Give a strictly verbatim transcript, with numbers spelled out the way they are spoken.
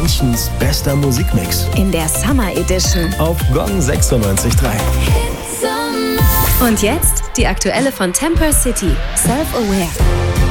Münchens bester Musikmix. In der Summer Edition. Auf Gong sechsundneunzig Komma drei. Und jetzt die aktuelle von Temper City, Self-Aware.